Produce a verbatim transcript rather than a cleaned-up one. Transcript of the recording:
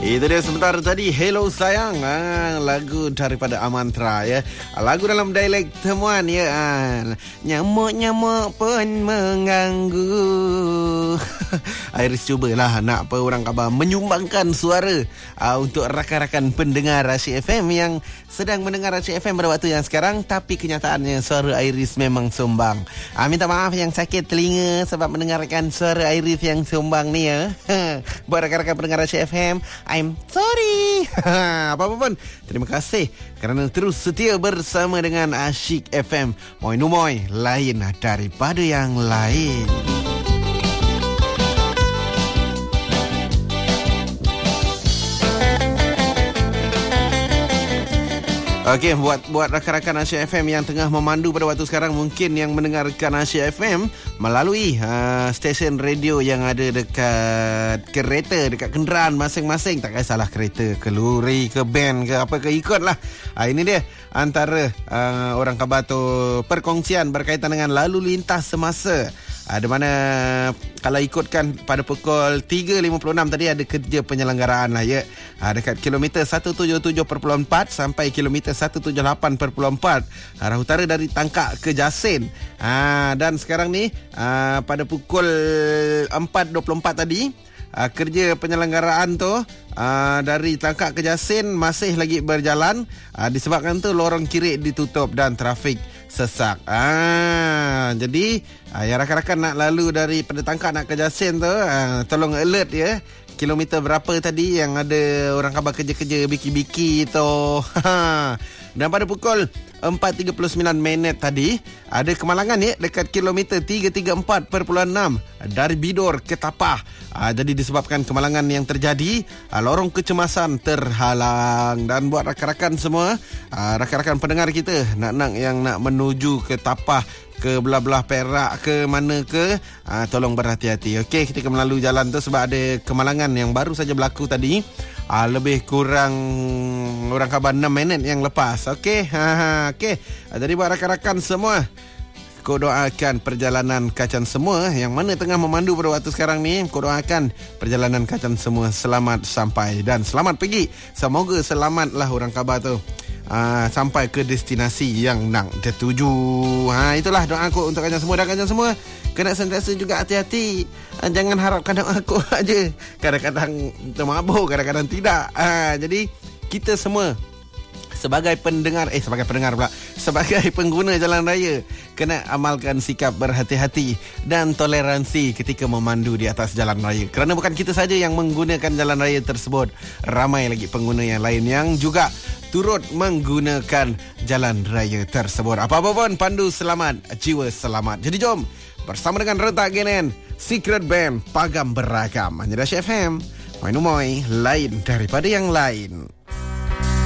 Itu dia sebentar tadi, Hello Sayang, ah, lagu daripada Amantra ya. Lagu dalam dialek temuan ya. Ah, nyamuk-nyamuk pun mengganggu. Iris cubalah nak apa orang khabar menyumbangkan suara ah, untuk rakan-rakan pendengar Asyik F M yang sedang mendengar Asyik F M pada waktu yang sekarang, tapi kenyataannya suara Iris memang sumbang. Ah, minta maaf yang sakit telinga sebab mendengarkan suara Iris yang sumbang ni ya. Buat rakan-rakan pendengar Asyik F M, I'm sorry. Apa-apa pun, terima kasih kerana terus setia bersama dengan Asyik F M. Moi numoy, lain daripada yang lain. Okey, buat buat rakan-rakan Asyik F M yang tengah memandu pada waktu sekarang, mungkin yang mendengarkan Asyik F M melalui uh, stesen radio yang ada dekat kereta, dekat kenderaan masing-masing. Tak kisahlah kereta ke lori ke van ke apa ke, ikutlah. Uh, ini dia antara uh, orang khabar tu perkongsian berkaitan dengan lalu lintas semasa. Ada uh, mana kalau ikutkan pada pukul tiga lima puluh enam tadi ada kerja penyelenggaraan lah ya. Uh, dekat kilometer seratus tujuh puluh tujuh perpuluhan empat sampai kilometer seratus tujuh puluh lapan perpuluhan empat arah utara dari Tangkak ke Jasin. Uh, dan sekarang ni uh, pada pukul empat dua puluh empat tadi uh, kerja penyelenggaraan tu uh, dari Tangkak ke Jasin masih lagi berjalan uh, disebabkan tu lorong kiri ditutup dan trafik sesak. Ah, jadi ah, yang rakan-rakan nak lalu dari pada Tangkak nak ke Jasin tu, ah, tolong alert ya. Kilometer berapa tadi yang ada orang khabar kerja-kerja biki-biki tu. Dan pada pukul empat tiga puluh sembilan minit tadi ada kemalangan ya dekat kilometer tiga tiga empat perpuluhan enam dari Bidor ke Tapah. Ah, jadi disebabkan kemalangan yang terjadi, ah, lorong kecemasan terhalang. Dan buat rakan-rakan semua, ah, rakan-rakan pendengar kita nak-nak yang nak menuju ke Tapah, ke belah-belah Perak ke mana ke, ah, tolong berhati-hati. Okey, ketika melalui jalan tu sebab ada kemalangan yang baru saja berlaku tadi, ah, lebih kurang orang khabar enam minit yang lepas. Okey, ha, ha, okey. Ah, jadi buat rakan-rakan semua, kau doakan perjalanan kacan semua yang mana tengah memandu pada waktu sekarang ni. Kau doakan perjalanan kacan semua selamat sampai dan selamat pergi. Semoga selamatlah orang khabar tu uh, sampai ke destinasi yang nak tertuju. Ha, itulah doa aku untuk kacan semua. Dan kacan semua kena sentiasa juga hati-hati. Uh, jangan harapkan doa aku aja. Kadang-kadang termabuk, kadang-kadang tidak. Uh, jadi kita semua sebagai pendengar, eh sebagai pendengar pula, sebagai pengguna jalan raya, kena amalkan sikap berhati-hati dan toleransi ketika memandu di atas jalan raya. Kerana bukan kita saja yang menggunakan jalan raya tersebut, ramai lagi pengguna yang lain yang juga turut menggunakan jalan raya tersebut. Apa-apa pun, pandu selamat, jiwa selamat. Jadi jom bersama dengan Rentak Genen, Secret Band, Pagam Beragam. Hanya Asyik F M, Moi Numoy, lain daripada yang lain.